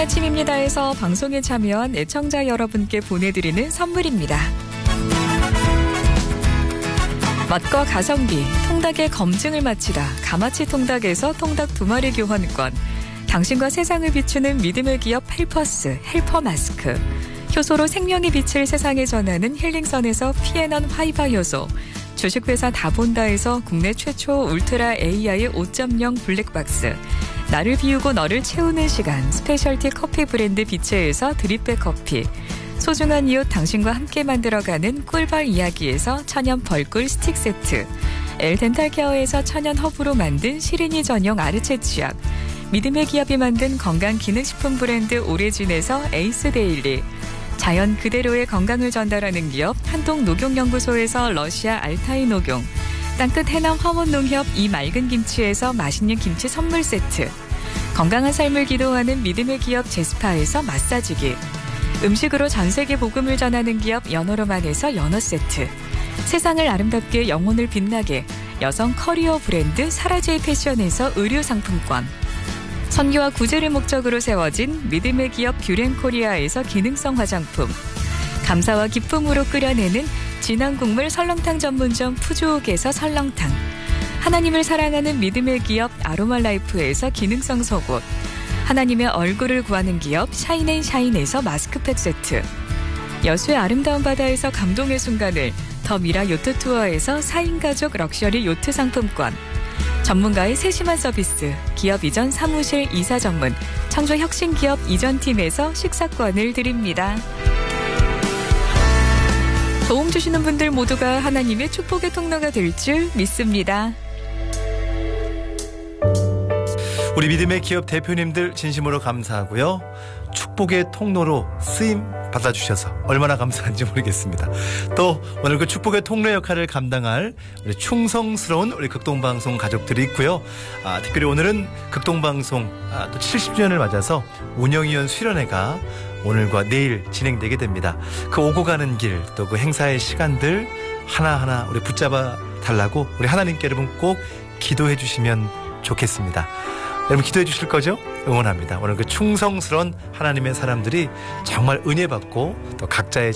아침입니다에서 방송에 참여한 애청자 여러분께 보내드리는 선물입니다. 맛과 가성비, 통닭의 검증을 마치다 가마치 통닭에서 통닭 2마리 교환권, 당신과 세상을 비추는 믿음의 기업 헬퍼스, 헬퍼 마스크, 효소로 생명의 빛을 세상에 전하는 힐링선에서 피에넌 화이바 효소, 주식회사 다본다에서 국내 최초 울트라 AI 5.0 블랙박스, 나를 비우고 너를 채우는 시간 스페셜티 커피 브랜드 비체에서 드립백 커피, 소중한 이웃 당신과 함께 만들어가는 꿀벌 이야기에서 천연 벌꿀 스틱 세트, 엘덴탈케어에서 천연 허브로 만든 시린이 전용 아르체 치약, 믿음의 기업이 만든 건강기능식품 브랜드 오레진에서 에이스 데일리, 자연 그대로의 건강을 전달하는 기업 한동녹용연구소에서 러시아 알타이 녹용, 땅끝 해남 화원농협 이 맑은 김치에서 맛있는 김치 선물 세트, 건강한 삶을 기도하는 믿음의 기업 제스파에서 마사지기, 음식으로 전세계 복음을 전하는 기업 연어로만에서 연어 세트, 세상을 아름답게 영혼을 빛나게 여성 커리어 브랜드 사라제이 패션에서 의류 상품권, 선교와 구제를 목적으로 세워진 믿음의 기업 뷰렌코리아에서 기능성 화장품, 감사와 기쁨으로 끓여내는 진한 국물 설렁탕 전문점 푸주옥에서 설렁탕, 하나님을 사랑하는 믿음의 기업 아로마라이프에서 기능성 속옷, 하나님의 얼굴을 구하는 기업 샤인앤샤인에서 마스크팩 세트, 여수의 아름다운 바다에서 감동의 순간을 더 미라 요트 투어에서 4인 가족 럭셔리 요트 상품권, 전문가의 세심한 서비스 기업 이전 사무실 이사 전문 창조혁신기업 이전팀에서 식사권을 드립니다. 도움 주시는 분들 모두가 하나님의 축복의 통로가 될 줄 믿습니다. 우리 믿음의 기업 대표님들 진심으로 감사하고요. 축복의 통로로 쓰임 받아주셔서 얼마나 감사한지 모르겠습니다. 또 오늘 그 축복의 통로 역할을 감당할 우리 충성스러운 우리 극동방송 가족들이 있고요. 특별히 오늘은 극동방송 또 70주년을 맞아서 운영위원 수련회가 오늘과 내일 진행되게 됩니다. 그 오고 가는 길, 또 그 행사의 시간들 하나하나 우리 붙잡아 달라고 우리 하나님께 여러분 꼭 기도해 주시면 좋겠습니다. 여러분 기도해 주실 거죠? 응원합니다. 오늘 그 충성스러운 하나님의 사람들이 정말 은혜 받고 또 각자의